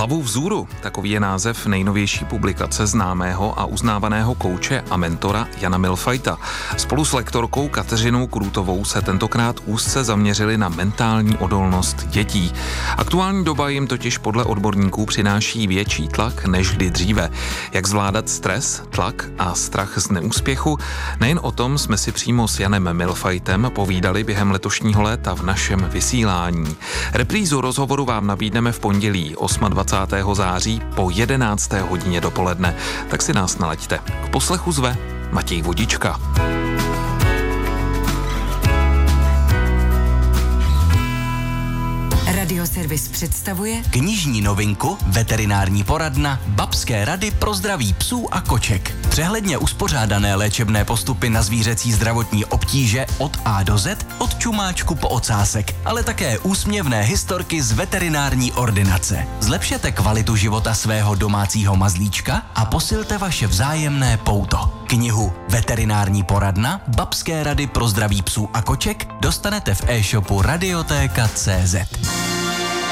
Hlavu vzhůru, takový je název nejnovější publikace známého a uznávaného kouče a mentora Jana Millfighta. Spolu s lektorkou Kateřinou Krůtovou se tentokrát úzce zaměřili na mentální odolnost dětí. Aktuální doba jim totiž podle odborníků přináší větší tlak než kdy dříve. Jak zvládat stres, tlak a strach z neúspěchu? Nejen o tom jsme si přímo s Janem Millfightem povídali během letošního léta v našem vysílání. Reprízu rozhovoru vám nabídneme v pondělí 28. září po 11. hodině dopoledne. Tak si nás nalaďte. K poslechu zve Matěj Vodička. Radioservis představuje knižní novinku Veterinární poradna Babské rady pro zdraví psů a koček. Přehledně uspořádané léčebné postupy na zvířecí zdravotní obtíže od A do Z, od čumáčku po ocásek, ale také úsměvné historky z veterinární ordinace. Zlepšete kvalitu života svého domácího mazlíčka a posilte vaše vzájemné pouto. Knihu Veterinární poradna Babské rady pro zdraví psů a koček dostanete v e-shopu radiotéka.cz.